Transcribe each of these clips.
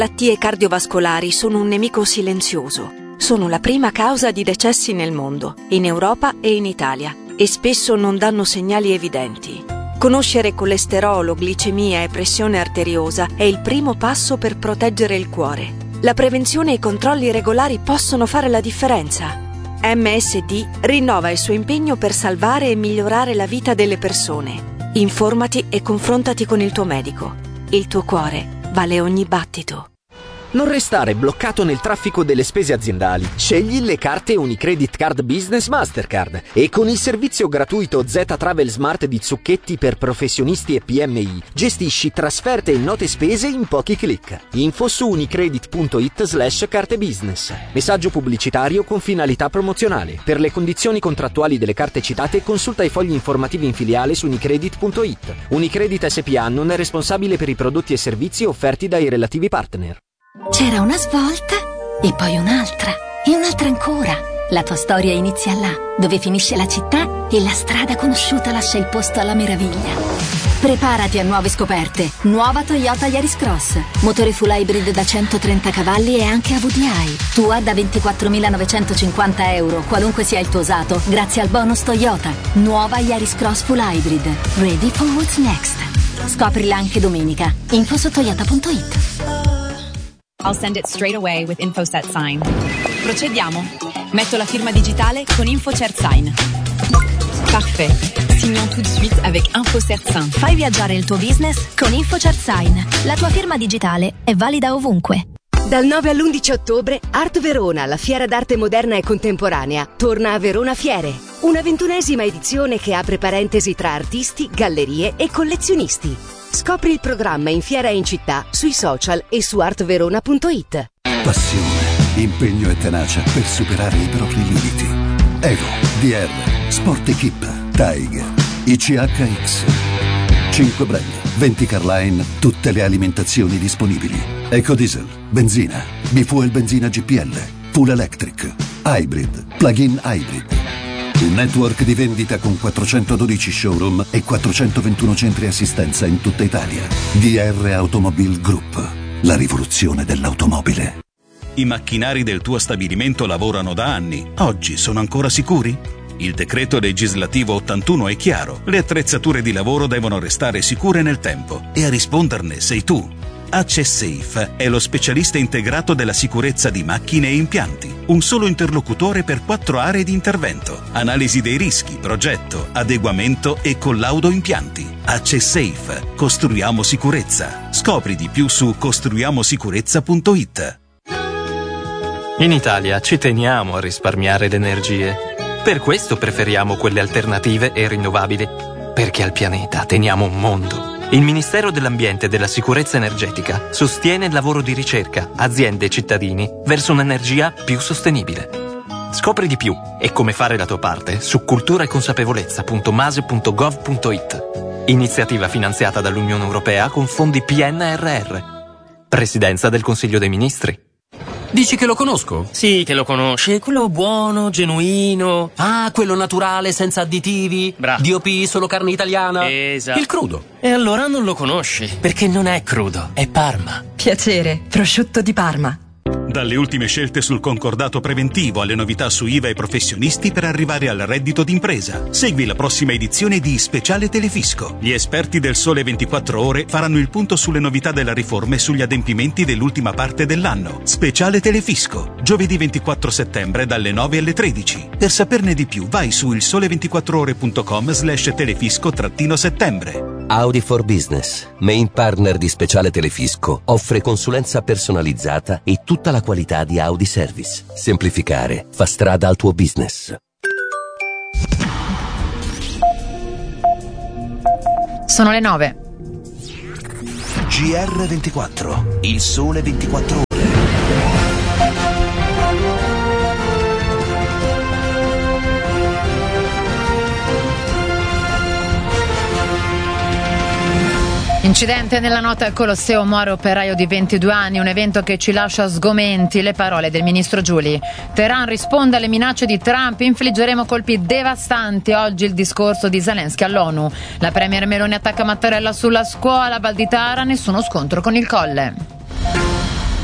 Malattie cardiovascolari sono un nemico silenzioso. Sono la prima causa di decessi nel mondo, in Europa e in Italia, e spesso non danno segnali evidenti. Conoscere colesterolo, glicemia e pressione arteriosa è il primo passo per proteggere il cuore. La prevenzione e i controlli regolari possono fare la differenza. MSD rinnova il suo impegno per salvare e migliorare la vita delle persone. Informati e confrontati con il tuo medico. Il tuo cuore vale ogni battito. Non restare bloccato nel traffico delle spese aziendali. Scegli le carte Unicredit Card Business Mastercard e con il servizio gratuito Z Travel Smart di Zucchetti per professionisti e PMI gestisci trasferte e note spese in pochi clic. Info su unicredit.it/carte business. Messaggio pubblicitario con finalità promozionale. Per le condizioni contrattuali delle carte citate consulta i fogli informativi in filiale su unicredit.it. Unicredit SPA non è responsabile per i prodotti e servizi offerti dai relativi partner. C'era una svolta e poi un'altra e un'altra ancora. La tua storia inizia là, dove finisce la città e la strada conosciuta lascia il posto alla meraviglia. Preparati a nuove scoperte. Nuova Toyota Yaris Cross. Motore full hybrid da 130 cavalli e anche AVDI. Tua da 24.950 euro, qualunque sia il tuo usato, grazie al bonus Toyota. Nuova Yaris Cross full hybrid. Ready for what's next. Scoprila anche domenica. Info su toyota.it. I'll send it straight away with InfoSet Sign. Procediamo. Metto la firma digitale con InfoCert Sign. Parfait. Signons tout de suite avec InfoCert Sign. Fai viaggiare il tuo business con InfoCert Sign. La tua firma digitale è valida ovunque. Dal 9 all'11 ottobre, Art Verona, la fiera d'arte moderna e contemporanea, torna a Verona Fiere. Una 21ª edizione che apre parentesi tra artisti, gallerie e collezionisti. Scopri il programma in fiera e in città, sui social e su artverona.it. Passione, impegno e tenacia per superare i propri limiti. Evo, DR, Sport Equip, Tiger, ICHX. 5 brand, 20 Carline, tutte le alimentazioni disponibili. Ecodiesel, benzina, bifuel benzina GPL, full electric, hybrid, plug-in hybrid. Un network di vendita con 412 showroom e 421 centri assistenza in tutta Italia. DR Automobile Group, la rivoluzione dell'automobile. I macchinari del tuo stabilimento lavorano da anni. Oggi sono ancora sicuri? Il decreto legislativo 81 è chiaro. Le attrezzature di lavoro devono restare sicure nel tempo e a risponderne sei tu. AccessSafe è lo specialista integrato della sicurezza di macchine e impianti. Un solo interlocutore per 4 aree di intervento. Analisi dei rischi, progetto, adeguamento e collaudo impianti. AccessSafe. Costruiamo sicurezza. Scopri di più su costruiamosicurezza.it. In Italia ci teniamo a risparmiare le energie. Per questo preferiamo quelle alternative e rinnovabili. Perché al pianeta teniamo un mondo. Il Ministero dell'Ambiente e della Sicurezza Energetica sostiene il lavoro di ricerca, aziende e cittadini verso un'energia più sostenibile. Scopri di più e come fare la tua parte su culturaeconsapevolezza.mase.gov.it. Iniziativa finanziata dall'Unione Europea con fondi PNRR. Presidenza del Consiglio dei Ministri. Dici che lo conosco? Sì, che lo conosci. Quello buono, genuino. Ah, quello naturale, senza additivi. Bravo. DOP, solo carne italiana. Esatto. Il crudo. E allora non lo conosci. Perché non è crudo, è Parma. Piacere, prosciutto di Parma. Dalle ultime scelte sul concordato preventivo alle novità su IVA e professionisti per arrivare al reddito d'impresa. Segui la prossima edizione di Speciale Telefisco. Gli esperti del Sole 24 Ore faranno il punto sulle novità della riforma e sugli adempimenti dell'ultima parte dell'anno. Speciale Telefisco, giovedì 24 settembre dalle 9 alle 13. Per saperne di più vai su ilsole24ore.com/telefisco-settembre. Audi for Business, main partner di Speciale Telefisco, offre consulenza personalizzata e tutta la qualità di Audi Service. Semplificare fa strada al tuo business. Sono le 9. GR24, il sole 24 ore. Incidente nella notte al Colosseo, muore operaio di 22 anni, un evento che ci lascia sgomenti. Le parole del ministro Giuli. Teheran risponde alle minacce di Trump, infliggeremo colpi devastanti. Oggi il discorso di Zelensky all'ONU. La premier Meloni attacca Mattarella sulla scuola, Valditara, nessuno scontro con il Colle.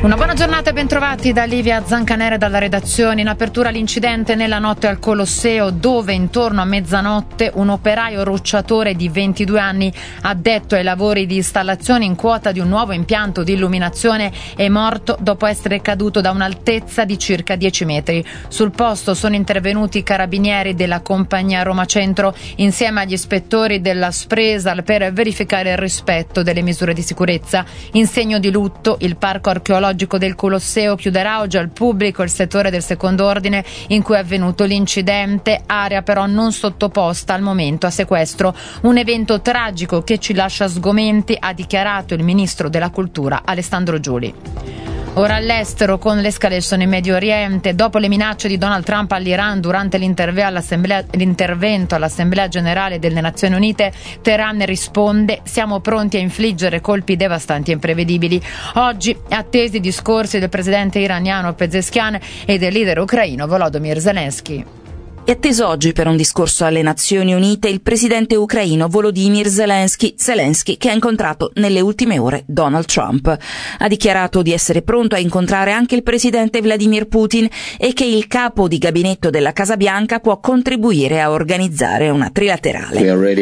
Una buona giornata e bentrovati da Livia Zancanere dalla redazione. In apertura l'incidente nella notte al Colosseo, dove intorno a mezzanotte un operaio rocciatore di 22 anni addetto ai lavori di installazione in quota di un nuovo impianto di illuminazione è morto dopo essere caduto da un'altezza di circa 10 metri. Sul posto sono intervenuti i carabinieri della compagnia Roma Centro insieme agli ispettori della Spresal per verificare il rispetto delle misure di sicurezza. In segno di lutto, il parco archeologico del Colosseo chiuderà oggi al pubblico il settore del secondo ordine in cui è avvenuto l'incidente, area però non sottoposta al momento a sequestro. Un evento tragico che ci lascia sgomenti, ha dichiarato il ministro della Cultura Alessandro Giuli. Ora all'estero, con l'escalation in Medio Oriente, dopo le minacce di Donald Trump all'Iran durante l'intervento all'Assemblea Generale delle Nazioni Unite, Teheran risponde: siamo pronti a infliggere colpi devastanti e imprevedibili. Oggi attesi i discorsi del presidente iraniano Pezeshkian e del leader ucraino Volodymyr Zelensky. È atteso oggi per un discorso alle Nazioni Unite il presidente ucraino Volodymyr Zelensky, che ha incontrato nelle ultime ore Donald Trump. Ha dichiarato di essere pronto a incontrare anche il presidente Vladimir Putin e che il capo di gabinetto della Casa Bianca può contribuire a organizzare una trilaterale.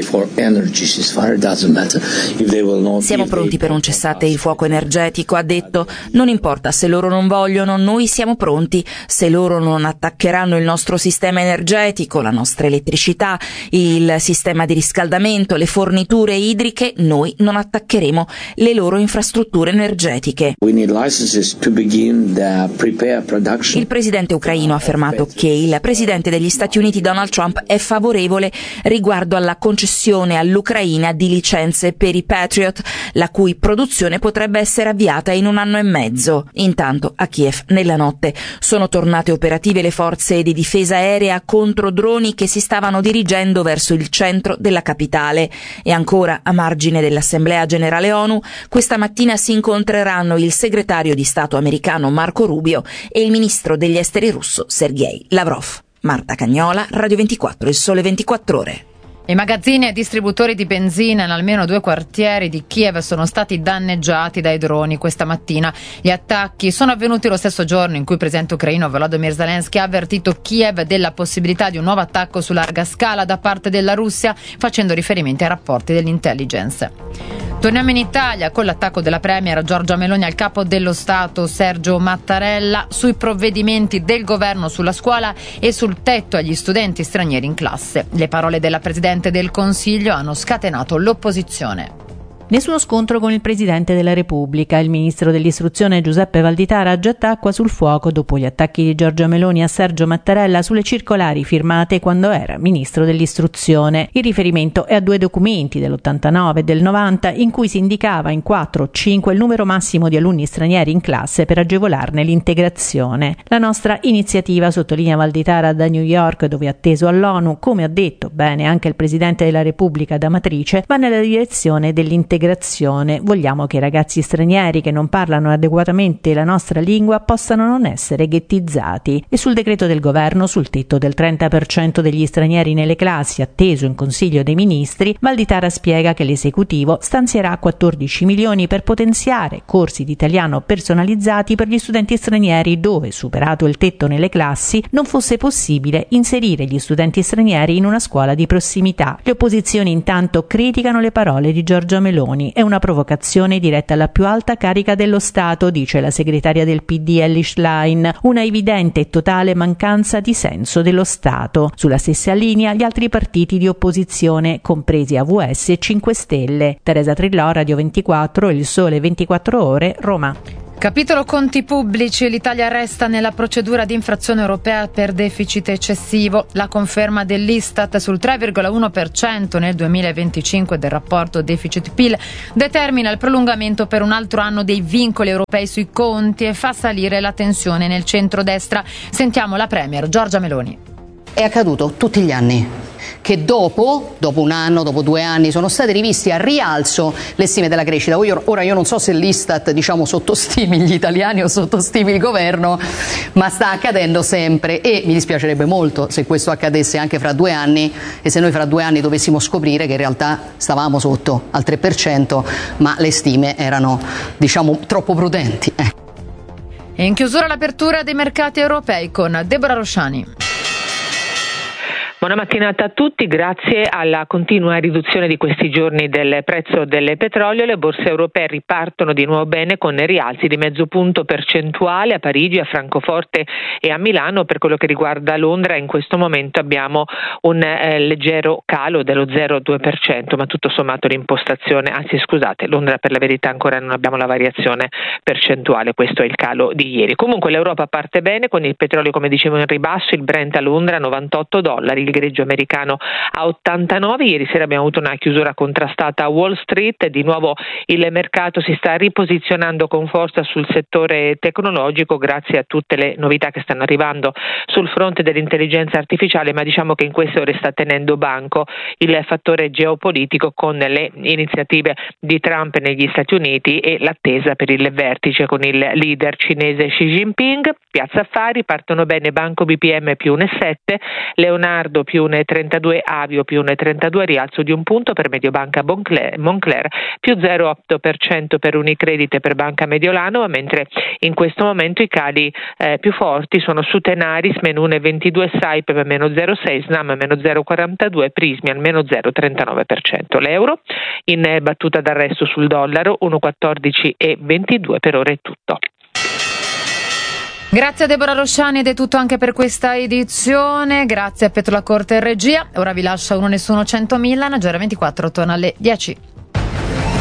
Siamo pronti per un cessate il fuoco energetico, ha detto. Non importa se loro non vogliono, noi siamo pronti. Se loro non attaccheranno il nostro sistema energetico, la nostra elettricità, il sistema di riscaldamento, le forniture idriche, noi non attaccheremo le loro infrastrutture energetiche. Il presidente ucraino ha affermato che il presidente degli Stati Uniti Donald Trump è favorevole riguardo alla concessione all'Ucraina di licenze per i Patriot, la cui produzione potrebbe essere avviata in 1 anno e mezzo. Intanto a Kiev nella notte sono tornate operative le forze di difesa aerea contro droni che si stavano dirigendo verso il centro della capitale. E ancora, a margine dell'Assemblea Generale ONU, questa mattina si incontreranno il segretario di Stato americano Marco Rubio e il ministro degli esteri russo Sergei Lavrov. Marta Cagnola, Radio 24, Il Sole 24 Ore. I magazzini e distributori di benzina in almeno 2 quartieri di Kiev sono stati danneggiati dai droni questa mattina. Gli attacchi sono avvenuti lo stesso giorno in cui il presidente ucraino Volodymyr Zelensky ha avvertito Kiev della possibilità di un nuovo attacco su larga scala da parte della Russia, facendo riferimenti ai rapporti dell'intelligence. Torniamo in Italia con l'attacco della premier Giorgia Meloni al capo dello Stato Sergio Mattarella sui provvedimenti del governo sulla scuola e sul tetto agli studenti stranieri in classe. Le parole della Presidente del Consiglio hanno scatenato l'opposizione. Nessuno scontro con il Presidente della Repubblica. Il ministro dell'istruzione Giuseppe Valditara getta acqua sul fuoco dopo gli attacchi di Giorgia Meloni a Sergio Mattarella sulle circolari firmate quando era ministro dell'istruzione. Il riferimento è a 2 documenti dell'89 e del 90 in cui si indicava in 4 o 5 il numero massimo di alunni stranieri in classe per agevolarne l'integrazione. La nostra iniziativa, sottolinea Valditara da New York, dove è atteso all'ONU, come ha detto bene anche il Presidente della Repubblica da matrice, va nella direzione dell'integrazione. Vogliamo che i ragazzi stranieri che non parlano adeguatamente la nostra lingua possano non essere ghettizzati. E sul decreto del governo sul tetto del 30% degli stranieri nelle classi atteso in Consiglio dei Ministri, Valditara spiega che l'esecutivo stanzierà 14 milioni per potenziare corsi di italiano personalizzati per gli studenti stranieri dove, superato il tetto nelle classi, non fosse possibile inserire gli studenti stranieri in una scuola di prossimità. Le opposizioni intanto criticano le parole di Giorgia Meloni. È una provocazione diretta alla più alta carica dello Stato, dice la segretaria del PD Elly Schlein, una evidente e totale mancanza di senso dello Stato. Sulla stessa linea gli altri partiti di opposizione, compresi AVS e 5 Stelle. Teresa Trillò, Radio 24, Il Sole 24 Ore, Roma. Capitolo conti pubblici, l'Italia resta nella procedura di infrazione europea per deficit eccessivo. La conferma dell'Istat sul 3,1% nel 2025 del rapporto deficit-PIL determina il prolungamento per un altro anno dei vincoli europei sui conti e fa salire la tensione nel centrodestra. Sentiamo la premier Giorgia Meloni. È accaduto tutti gli anni che dopo 1 anno, dopo 2 anni sono state rivisti a rialzo le stime della crescita. Ora io non so se l'Istat sottostimi gli italiani o sottostimi il governo, ma sta accadendo sempre e mi dispiacerebbe molto se questo accadesse anche fra 2 anni e se noi fra 2 anni dovessimo scoprire che in realtà stavamo sotto al 3%, ma le stime erano troppo prudenti. E in chiusura l'apertura dei mercati europei con Deborah Rosciani. Buona mattinata a tutti, grazie alla continua riduzione di questi giorni del prezzo del petrolio le borse europee ripartono di nuovo bene con rialzi di mezzo punto percentuale a Parigi, a Francoforte e a Milano. Per quello che riguarda Londra in questo momento abbiamo un leggero calo dello 0,2%, ma tutto sommato l'impostazione, Londra per la verità ancora non abbiamo la variazione percentuale, questo è il calo di ieri. Comunque l'Europa parte bene con il petrolio come dicevo in ribasso, il Brent a Londra a $98, il greggio americano a 89. Ieri sera abbiamo avuto una chiusura contrastata a Wall Street, di nuovo il mercato si sta riposizionando con forza sul settore tecnologico grazie a tutte le novità che stanno arrivando sul fronte dell'intelligenza artificiale, ma diciamo che in queste ore sta tenendo banco il fattore geopolitico con le iniziative di Trump negli Stati Uniti e l'attesa per il vertice con il leader cinese Xi Jinping. Piazza Affari partono bene Banco BPM più 1,7, Leonardo più 1,32, Avio più 1,32, rialzo di un punto per Mediobanca Moncler, più 0,8% per Unicredit e per Banca Mediolano, mentre in questo momento i cali più forti sono su Tenaris meno 1,22, Saipem meno 0,6, Snam meno 0,42, Prismian meno 0,39%. L'euro in battuta d'arresto sul dollaro 1,14,22. Per ora è tutto. Grazie a Deborah Rosciani ed è tutto anche per questa edizione. Grazie a Pietro La Corte in regia. Ora vi lascio Uno Nessuno 100.000. Nagera 24 torna alle 10.